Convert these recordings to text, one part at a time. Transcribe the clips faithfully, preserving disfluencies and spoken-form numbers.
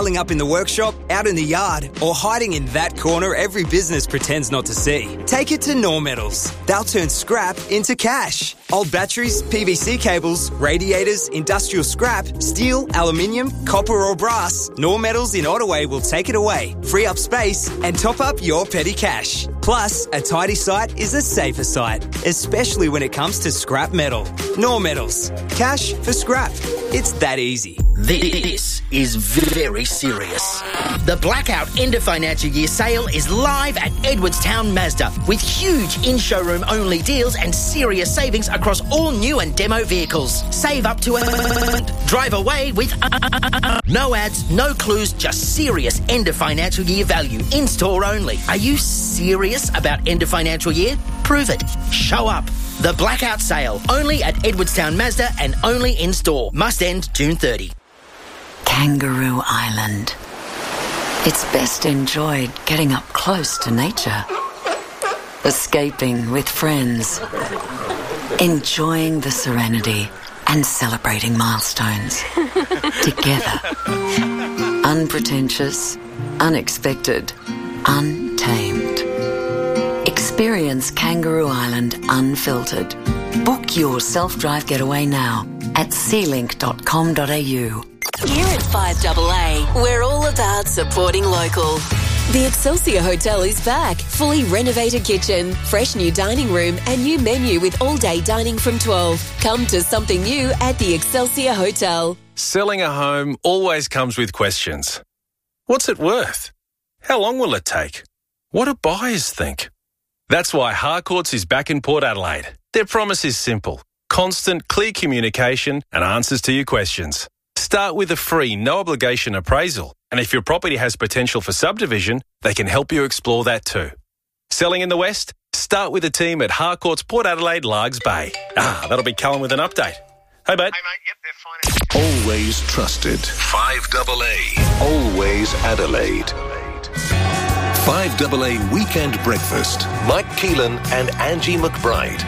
up in the workshop, out in the yard, or hiding in that corner every business pretends not to see. Take it to Normetals. They'll turn scrap into cash. Old batteries, P V C cables, radiators, industrial scrap, steel, aluminium, copper or brass, Normetals in Ottaway will take it away, free up space and top up your petty cash. Plus, a tidy site is a safer site, especially when it comes to scrap metal. Normetals. Cash for scrap. It's that easy. This is very serious. The Blackout End of Financial Year sale is live at Edwardstown Mazda with huge in-showroom only deals and serious savings across all new and demo vehicles. Save up to a... Drive away with... No ads, no clues, just serious end of financial year value. In-store only. Are you serious about end of financial year? Prove it. Show up. The Blackout Sale, only at Edwardstown Mazda and only in-store. Must end June thirtieth. Kangaroo Island. It's best enjoyed getting up close to nature. Escaping with friends. Enjoying the serenity and celebrating milestones. Together. Unpretentious, unexpected, untamed. Experience Kangaroo Island unfiltered. Book your self-drive getaway now at sea link dot com dot a u. Here at five A A, we're all about supporting local. The Excelsior Hotel is back. Fully renovated kitchen, fresh new dining room and new menu with all-day dining from twelve. Come to something new at the Excelsior Hotel. Selling a home always comes with questions. What's it worth? How long will it take? What do buyers think? That's why Harcourts is back in Port Adelaide. Their promise is simple. Constant, clear communication and answers to your questions. Start with a free, no-obligation appraisal. And if your property has potential for subdivision, they can help you explore that too. Selling in the West? Start with a team at Harcourts Port Adelaide, Largs Bay. Ah, that'll be Callum with an update. Hey, mate. Hey, mate. Yep, they're fine. Always trusted. five A A. Always Adelaide. five A A Weekend Breakfast. Mike Keelan and Angie McBride.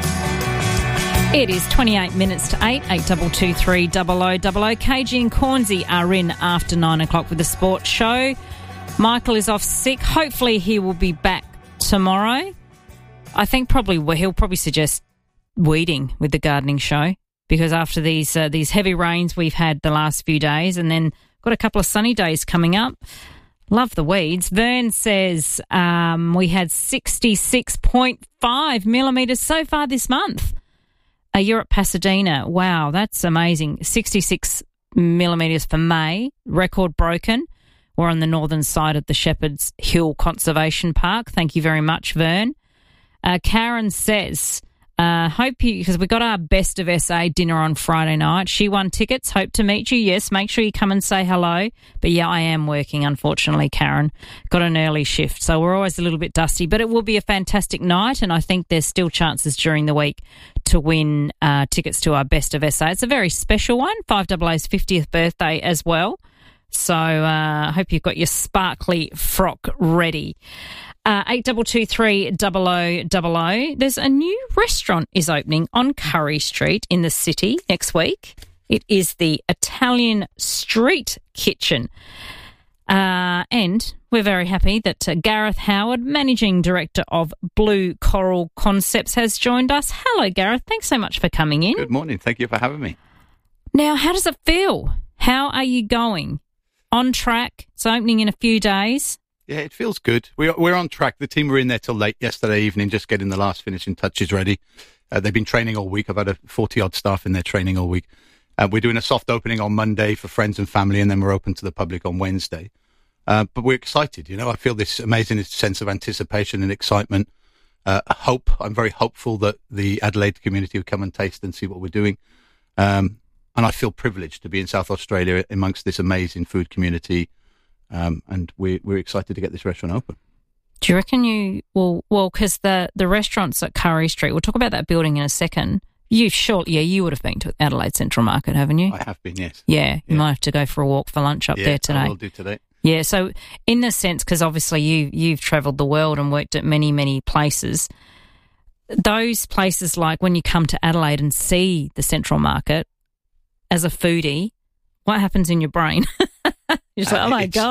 It is twenty-eight minutes to eight, eight two two three double oh double oh. K G and Cornsey are in after nine o'clock with the sports show. Michael is off sick. Hopefully he will be back tomorrow. I think probably he'll probably suggest weeding with the gardening show because after these uh, these heavy rains we've had the last few days and then got a couple of sunny days coming up. Love the weeds. Vern says um, we had sixty-six point five millimetres so far this month. Uh, you're at Pasadena. Wow, that's amazing. sixty-six millimetres for May. Record broken. We're on the northern side of the Shepherd's Hill Conservation Park. Thank you very much, Vern. Uh, Karen says, uh, hope you, because we got our Best of S A dinner on Friday night. She won tickets. Hope to meet you. Yes, make sure you come and say hello. But yeah, I am working, unfortunately, Karen. Got an early shift, so we're always a little bit dusty. But it will be a fantastic night, and I think there's still chances during the week to win uh, tickets to our Best of S A. It's a very special one, five A A's fiftieth birthday as well. So I uh, hope you've got your sparkly frock ready. Uh, eight two two three double oh double oh. There's a new restaurant is opening on Curry Street in the city next week. It is the Italian Street Kitchen. Uh, and we're very happy that uh, Gareth Howard, Managing Director of Blue Coral Concepts, has joined us. Hello, Gareth. Thanks so much for coming in. Good morning. Thank you for having me. Now, how does it feel? How are you going? On track? It's opening in a few days. Yeah, it feels good. We're, we're on track. The team were in there till late yesterday evening, just getting the last finishing touches ready. Uh, they've been training all week. I've had a forty-odd staff in there training all week. Uh, we're doing a soft opening on Monday for friends and family, and then we're open to the public on Wednesday. Uh, but we're excited, you know. I feel this amazing sense of anticipation and excitement. Uh, hope. I'm very hopeful that the Adelaide community will come and taste and see what we're doing. Um, and I feel privileged to be in South Australia amongst this amazing food community. Um, and we, we're excited to get this restaurant open. Do you reckon you will, well, because the, the restaurants at Curry Street, we'll talk about that building in a second. You sure, yeah, you would have been to Adelaide Central Market, haven't you? I have been, yes. Yeah, you yeah. might have to go for a walk for lunch up yeah, there today. I will do today. Yeah, so in the sense, because obviously you, you've travelled the world and worked at many, many places, those places like when you come to Adelaide and see the Central Market, as a foodie, what happens in your brain? You're just like, Uh, oh my it's- God.